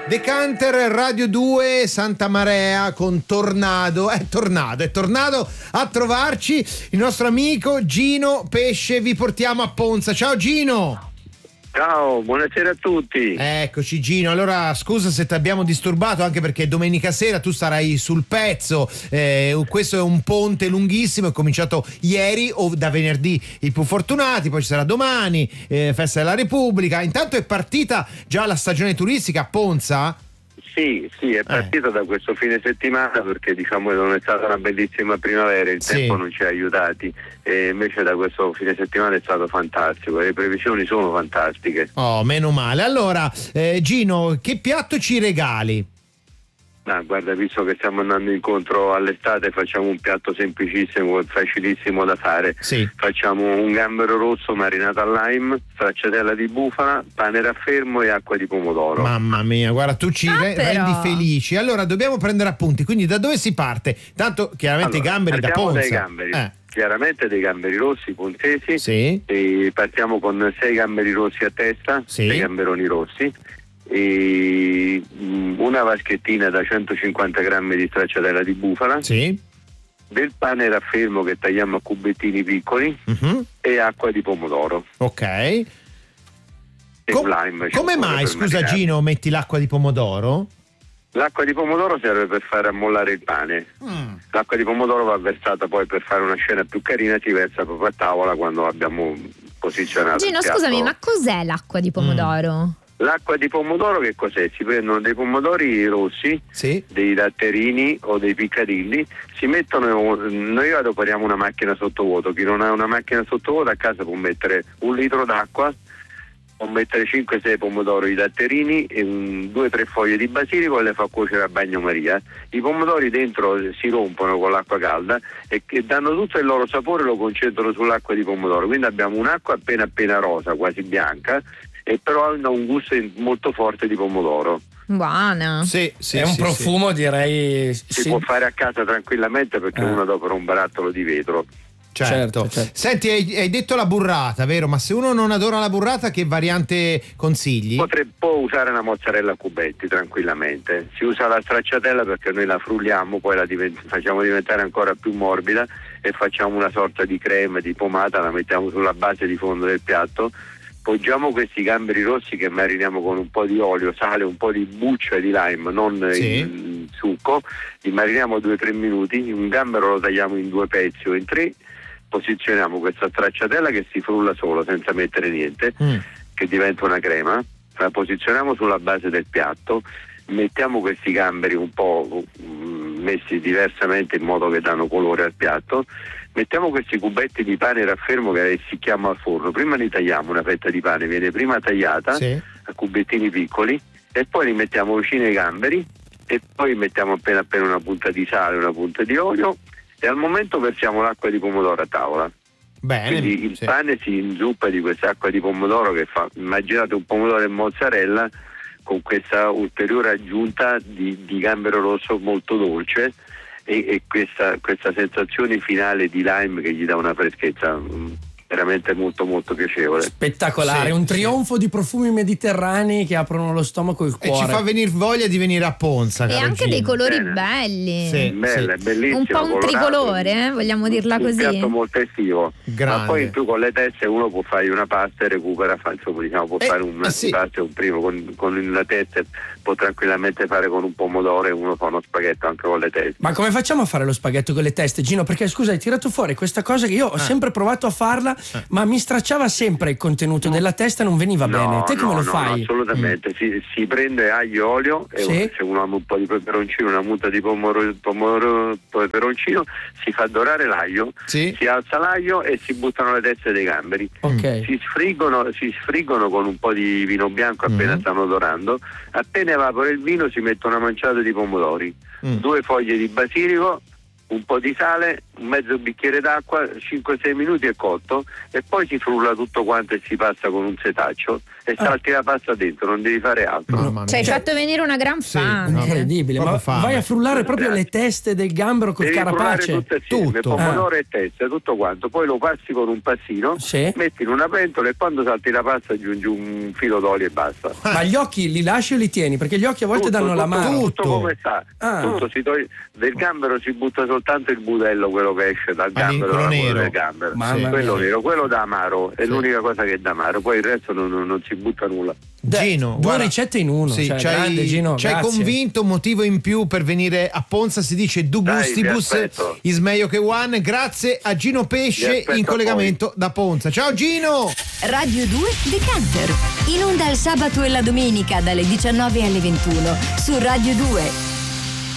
Decanter Radio 2 Santa Marea con Tornado. È tornato a trovarci il nostro amico Gino Pesce. Vi portiamo a Ponza. Ciao Gino. Ciao, buonasera a tutti. Eccoci Gino, allora scusa se ti abbiamo disturbato, anche perché domenica sera tu sarai sul pezzo, questo è un ponte lunghissimo, è cominciato ieri o da venerdì i più fortunati, poi ci sarà domani, Festa della Repubblica. Intanto è partita già la stagione turistica a Ponza? Sì, è partito da questo fine settimana, perché diciamo che non è stata una bellissima primavera, il tempo non ci ha aiutati, e invece da questo fine settimana è stato fantastico, le previsioni sono fantastiche. Oh, meno male. Allora, Gino, che piatto ci regali? Guarda, visto che stiamo andando incontro all'estate, facciamo un piatto semplicissimo, facilissimo da fare. Sì. Facciamo un gambero rosso marinato al lime, stracciatella di bufala, pane raffermo e acqua di pomodoro. Mamma mia, guarda, tu ci rendi felici. Allora, dobbiamo prendere appunti, quindi da dove si parte? Tanto chiaramente i gamberi da Ponza. Dai gamberi. Chiaramente dei gamberi rossi ponzesi. Sì. E partiamo con 6 gamberi rossi a testa, 6 gamberoni rossi. E una vaschettina da 150 grammi di stracciatella di bufala, del pane raffermo che tagliamo a cubettini piccoli, e acqua di pomodoro. Ok. E lime. Come mai, scusa Gino, metti l'acqua di pomodoro? L'acqua di pomodoro serve per far ammollare il pane. L'acqua di pomodoro va versata poi, per fare una scena più carina, si versa proprio a tavola quando abbiamo posizionato Gino, il piatto. scusami, ma cos'è l'acqua di pomodoro? L'acqua di pomodoro che cos'è? Si prendono dei pomodori rossi, dei datterini o dei piccadilli, si mettono, noi adoperiamo una macchina sottovuoto, chi non ha una macchina sottovuoto a casa può mettere 1 litro d'acqua, può mettere 5-6 pomodori, i datterini e 2-3 foglie di basilico e le fa cuocere a bagnomaria. I pomodori dentro si rompono con l'acqua calda e che danno tutto il loro sapore, lo concentrano sull'acqua di pomodoro, quindi abbiamo un'acqua appena rosa, quasi bianca, e però ha un gusto molto forte di pomodoro. Buona. È un profumo, direi. Si può fare a casa tranquillamente, perché uno adopera un barattolo di vetro. Certo. Senti, hai detto la burrata, vero? Ma se uno non adora la burrata, che variante consigli? Può usare una mozzarella a cubetti tranquillamente. Si usa la stracciatella perché noi la frulliamo, poi la facciamo diventare ancora più morbida e facciamo una sorta di crema, di pomata, la mettiamo sulla base di fondo del piatto. Poggiamo questi gamberi rossi che mariniamo con un po' di olio, sale, un po' di buccia di lime, non il succo, li mariniamo 2-3 minuti, un gambero lo tagliamo in 2 pezzi o in 3, posizioniamo questa stracciatella che si frulla solo senza mettere niente, che diventa una crema, la posizioniamo sulla base del piatto, mettiamo questi gamberi un po' messi diversamente in modo che danno colore al piatto, mettiamo questi cubetti di pane raffermo che si chiama al forno, prima li tagliamo, una fetta di pane viene prima tagliata a cubettini piccoli e poi li mettiamo vicino ai gamberi e poi mettiamo appena una punta di sale, una punta di olio e al momento versiamo l'acqua di pomodoro a tavola. Bene, quindi il pane si inzuppa di questa acqua di pomodoro che fa, immaginate un pomodoro e mozzarella con questa ulteriore aggiunta di gambero rosso molto dolce e questa sensazione finale di lime che gli dà una freschezza veramente molto molto piacevole. Spettacolare, un trionfo di profumi mediterranei che aprono lo stomaco e il cuore. E ci fa venire voglia di venire a Ponza. E anche dei colori belli. Bella, bellissima. Un po' un tricolore, voglion dirla così. Un piatto molto estivo. Grande. Ma poi in più con le teste uno può fare una pasta e recupera, insomma, può fare un antipasto e un primo con la testa, può tranquillamente fare con un pomodoro e uno fa uno spaghetto anche con le teste. Ma come facciamo a fare lo spaghetto con le teste, Gino? Perché scusa, hai tirato fuori questa cosa che io ho sempre provato a farla, ma mi stracciava sempre il contenuto della testa, non veniva bene. Te come lo fai? No, assolutamente. Si prende aglio e olio e se uno ha un po' di peperoncino, una muta di pomodoro peperoncino, si fa dorare l'aglio, si alza l'aglio e si buttano le teste dei gamberi. Si sfriggono con un po' di vino bianco appena stanno dorando. Appena evapora il vino si mette una manciata di pomodori, 2 foglie di basilico, un po' di sale, un mezzo bicchiere d'acqua, 5-6 minuti è cotto, e poi si frulla tutto quanto e si passa con un setaccio e salti la pasta dentro, non devi fare altro. Mamma mia. Ci hai fatto venire una gran fame. Incredibile, ma Proprio fame. vai a frullare proprio le teste del gambero col Devi frullare carapace. tutto assieme, Tutto. pomodoro e testa, tutto quanto, poi lo passi con un passino, Sì. metti in una pentola e quando salti la pasta aggiungi un filo d'olio e basta. Ma gli occhi li lasci o li tieni? Perché gli occhi a volte danno l'amaro. Tutto come sta. Ah. Tutto si toglie. Del gambero si butta soltanto il budello, quello che esce dal gambero, quello la coda nero. del gambero. Mamma Quello mia. nero, quello da amaro, è l'unica cosa che è da amaro, poi il resto non si butta nulla. Gino, Due guarda, ricette in uno. sì, cioè, ci hai- grande Gino, ci hai grazie. convinto, un motivo in più per venire a Ponza, si dice Du Dai, Gustibus vi aspetto. Ismeio che One. Grazie a Gino Vi Pesce aspetto in a collegamento da Ponza. Ciao Gino! Radio 2 Decanter. In onda il sabato e la domenica dalle 19 alle 21 su Radio 2.